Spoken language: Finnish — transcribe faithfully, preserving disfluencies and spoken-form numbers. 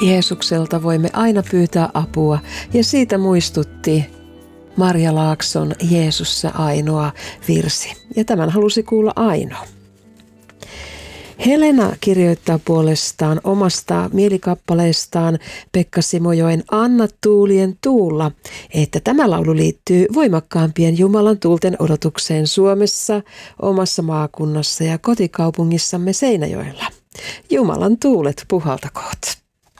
Jeesukselta voimme aina pyytää apua, ja siitä muistutti Marja Laakson Jeesussa ainoa virsi. Ja tämän halusi kuulla Aino. Helena kirjoittaa puolestaan omasta mielikappaleestaan Pekka Simojoen Anna tuulien tuulla, että tämä laulu liittyy voimakkaampien Jumalan tuulten odotukseen Suomessa, omassa maakunnassa ja kotikaupungissamme Seinäjoella. Jumalan tuulet puhaltakoot.